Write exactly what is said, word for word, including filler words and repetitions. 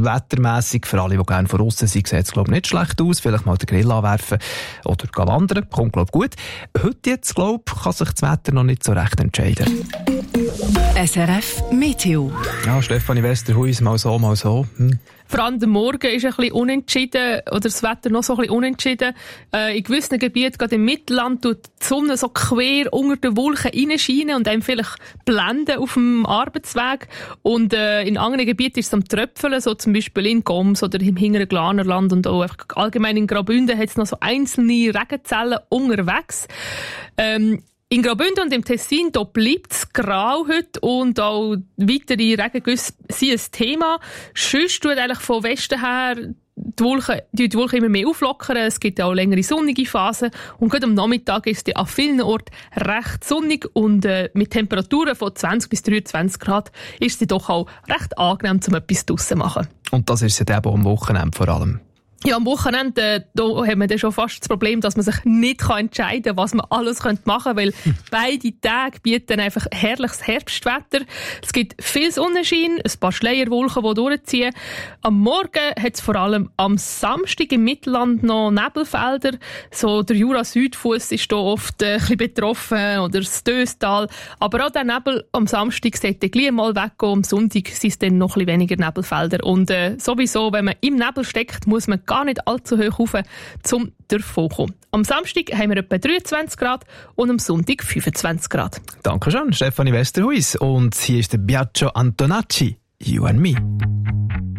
wettermässig, für alle, die gerne von aussen sind, sieht es, glaube ich, nicht schlecht aus. Vielleicht mal den Grill anwerfen oder gehen wandern. Kommt, glaube ich, gut. Heute jetzt, glaube ich, kann sich das Wetter noch nicht so recht entscheiden. S R F Meteo. Ja, Stefanie Westerhuis, mal so, mal so. Hm. Vor allem der Morgen ist ein bisschen unentschieden, oder das Wetter noch so ein bisschen unentschieden. Äh, in gewissen Gebieten, gerade im Mittelland, tut die Sonne so quer unter den Wolken reinscheinen und einem vielleicht blenden auf dem Arbeitsweg. Und äh, in anderen Gebieten ist es am Tröpfeln, so zum Beispiel in Goms oder im hinteren Glanerland und auch einfach allgemein in Graubünden hat es noch so einzelne Regenzellen unterwegs. Ähm, In Graubünden und im Tessin, da bleibt es grau heute und auch weitere Regengüsse sind ein Thema. Sonst tut eigentlich von Westen her die Wolken, die, die Wolken immer mehr auflockern. Es gibt auch längere sonnige Phasen. Und gerade am Nachmittag ist es an vielen Orten recht sonnig und äh, mit Temperaturen von zwanzig bis dreiundzwanzig Grad ist es doch auch recht angenehm, um etwas draussen zu machen. Und das ist es eben auch am Wochenende vor allem. Ja, am Wochenende äh, da haben wir dann schon fast das Problem, dass man sich nicht entscheiden kann, was man alles machen könnte, weil hm. beide Tage bieten einfach herrliches Herbstwetter. Es gibt viel Sonnenschein, ein paar Schleierwolken, die durchziehen. Am Morgen hat es vor allem am Samstag im Mittelland noch Nebelfelder. So der Jura-Südfuss ist da oft äh, ein bisschen betroffen oder das Döstal. Aber auch der Nebel am Samstag sollte gleich mal weggehen. Am Sonntag sind es dann noch ein bisschen weniger Nebelfelder. Und äh, sowieso, wenn man im Nebel steckt, muss man gar nicht allzu hoch rauf, um davon zu kommen. Am Samstag haben wir etwa dreiundzwanzig Grad und am Sonntag fünfundzwanzig Grad. Dankeschön, Stefanie Westerhuis. Und hier ist der Biagio Antonacci, You and Me.